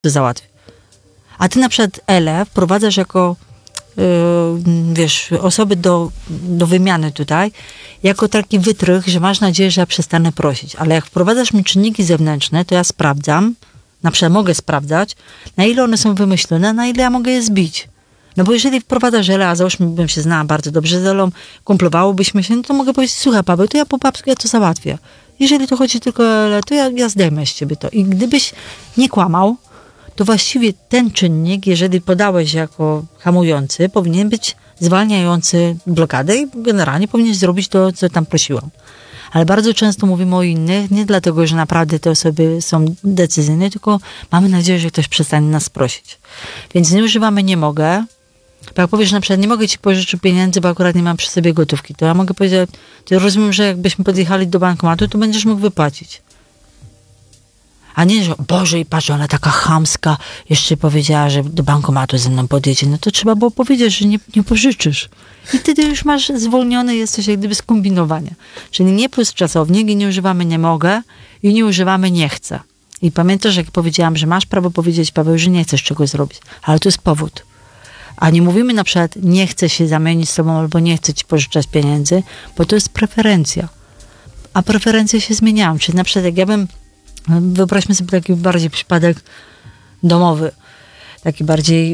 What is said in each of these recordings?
to załatwię. A ty na przykład Elę wprowadzasz jako osoby do wymiany tutaj, jako taki wytrych, że masz nadzieję, że ja przestanę prosić. Ale jak wprowadzasz mi czynniki zewnętrzne, to ja sprawdzam, na przykład mogę sprawdzać, na ile one są wymyślone, na ile ja mogę je zbić. No bo jeżeli wprowadzasz Elę, a załóżmy, bym się znała bardzo dobrze z Elą, kumplowałobyśmy się, no to mogę powiedzieć, słuchaj Paweł, to ja po babsku ja to załatwię. Jeżeli to chodzi tylko o Elę, to ja zdejmę z ciebie to. I gdybyś nie kłamał, to właściwie ten czynnik, jeżeli podałeś jako hamujący, powinien być zwalniający blokadę i generalnie powinieneś zrobić to, co tam prosiłam. Ale bardzo często mówimy o innych, nie dlatego, że naprawdę te osoby są decyzyjne, tylko mamy nadzieję, że ktoś przestanie nas prosić. Więc nie używamy nie mogę. Bo jak powiesz na przykład, nie mogę ci pożyczyć pieniędzy, bo akurat nie mam przy sobie gotówki, to ja mogę powiedzieć, to rozumiem, że jakbyśmy podjechali do bankomatu, to będziesz mógł wypłacić. A nie, że Boże, i patrz, ona taka chamska, jeszcze powiedziała, że do bankomatu ze mną podjedzie. No to trzeba było powiedzieć, że nie pożyczysz. I wtedy już masz zwolniony, jesteś jak gdyby z kombinowania. Czyli nie plus czasownik i nie używamy nie mogę i nie używamy nie chcę. I pamiętasz, jak powiedziałam, że masz prawo powiedzieć, Paweł, że nie chcesz czegoś zrobić. Ale to jest powód. A nie mówimy na przykład, nie chcę się zamienić z tobą albo nie chcę ci pożyczać pieniędzy, bo to jest preferencja. A preferencje się zmieniają. Czyli na przykład jak ja bym, wyobraźmy sobie taki bardziej przypadek domowy, taki bardziej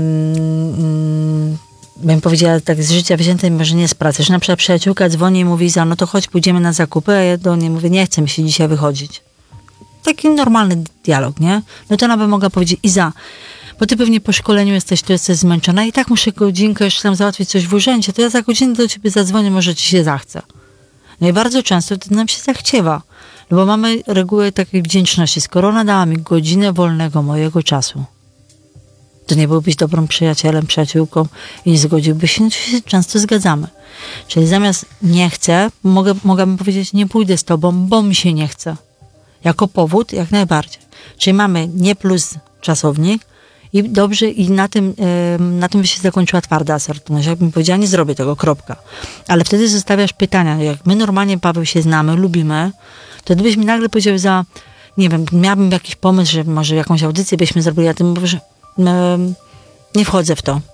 bym powiedziała tak z życia wzięte, może nie z pracy, że na przykład przyjaciółka dzwoni i mówi, Iza, no to chodź, pójdziemy na zakupy, a ja do niej mówię, nie chcę mi się dzisiaj wychodzić. Taki normalny dialog, nie? No to ona by mogła powiedzieć, Iza, bo ty pewnie po szkoleniu jesteś zmęczona i tak muszę godzinkę jeszcze tam załatwić coś w urzędzie, to ja za godzinę do ciebie zadzwonię, może ci się zachce. No i bardzo często to nam się zachciewa, no bo mamy regułę takiej wdzięczności. Skoro ona dała mi godzinę wolnego mojego czasu, to nie byłbyś dobrym przyjacielem, przyjaciółką i nie zgodziłbyś się, no to się często zgadzamy. Czyli zamiast nie chcę, mogłabym powiedzieć, nie pójdę z tobą, bo mi się nie chce. Jako powód jak najbardziej. Czyli mamy nie plus czasownik i dobrze, i na tym by się zakończyła twarda asertywność. Jakbym powiedziała, nie zrobię tego, kropka. Ale wtedy zostawiasz pytania. Jak my normalnie, Paweł, się znamy, lubimy, to gdybyś mi nagle powiedział nie wiem, miałabym jakiś pomysł, że może jakąś audycję byśmy zrobili, a ty mówisz, że nie wchodzę w to.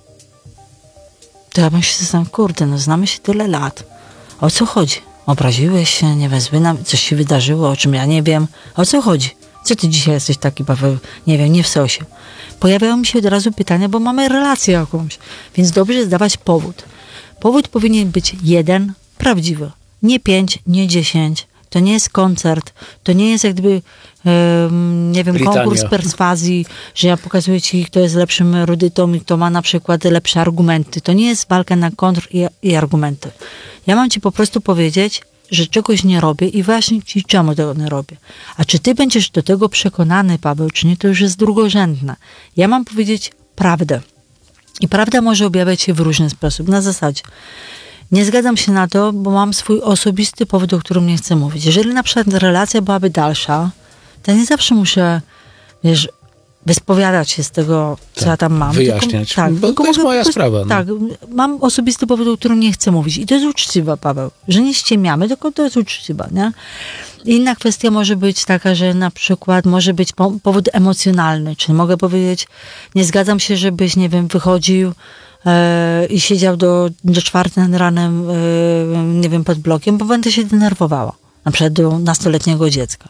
To ja bym się zastanawiał, kurde, no znamy się tyle lat. O co chodzi? Obraziłeś się, nie wezwy nam, coś się wydarzyło, o czym ja nie wiem. O co chodzi? Co ty dzisiaj jesteś taki, Paweł, nie wiem, nie w sosie. Pojawiają mi się od razu pytania, bo mamy relację jakąś. Więc dobrze zdawać powód. Powód powinien być jeden, prawdziwy. Nie 5, nie 10. To nie jest koncert. To nie jest jak gdyby, nie wiem, Brytania. konkurs perswazji, że ja pokazuję ci, kto jest lepszym erudytą i kto ma na przykład lepsze argumenty. To nie jest walka na kontr i argumenty. Ja mam ci po prostu powiedzieć, że czegoś nie robię i właśnie ci czemu tego nie robię. A czy ty będziesz do tego przekonany, Paweł, czy nie, to już jest drugorzędne. Ja mam powiedzieć prawdę. I prawda może objawiać się w różny sposób. Na zasadzie, nie zgadzam się na to, bo mam swój osobisty powód, o którym nie chcę mówić. Jeżeli na przykład relacja byłaby dalsza, to nie zawsze muszę, wiesz, wyspowiadać się z tego, co ja tam mam. Wyjaśniać, bo to jest moja sprawa. No. Tak, mam osobisty powód, o którym nie chcę mówić. I to jest uczciwe, Paweł. Że nie ściemiamy, tylko to jest uczciwe, nie? Inna kwestia może być taka, że na przykład może być powód emocjonalny. Czyli mogę powiedzieć, nie zgadzam się, żebyś, nie wiem, wychodził i siedział do 4 nad ranem, nie wiem, pod blokiem, bo będę się denerwowała. Na przykład do nastoletniego dziecka.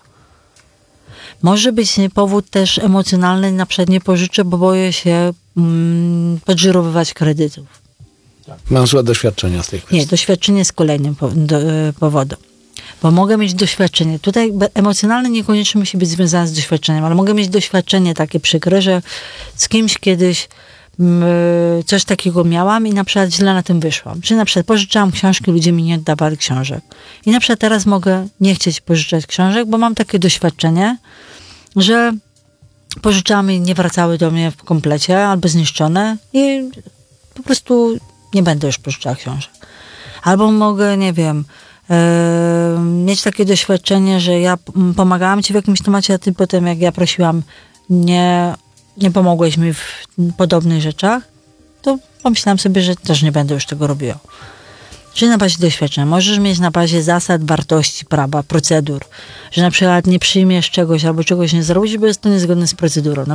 Może być powód też emocjonalny, na przykład nie pożyczę, bo boję się podżyrowywać kredytów. Mam złe doświadczenia z tej kwestii. Nie, doświadczenie jest kolejnym powodem. Bo mogę mieć doświadczenie. Tutaj emocjonalne niekoniecznie musi być związane z doświadczeniem, ale mogę mieć doświadczenie takie przykre, że z kimś kiedyś coś takiego miałam i na przykład źle na tym wyszłam. Czyli na przykład pożyczałam książki, ludzie mi nie oddawali książek. I na przykład teraz mogę nie chcieć pożyczać książek, bo mam takie doświadczenie, że pożyczałam i nie wracały do mnie w komplecie albo zniszczone i po prostu nie będę już pożyczała książek. Albo mogę, nie wiem, mieć takie doświadczenie, że ja pomagałam ci w jakimś temacie, a ty potem jak ja prosiłam, nie pomogłeś mi w podobnych rzeczach, to pomyślałam sobie, że też nie będę już tego robiła. Czyli na bazie doświadczenia. Możesz mieć na bazie zasad, wartości, prawa, procedur. Że na przykład nie przyjmiesz czegoś albo czegoś nie zrobisz, bo jest to niezgodne z procedurą.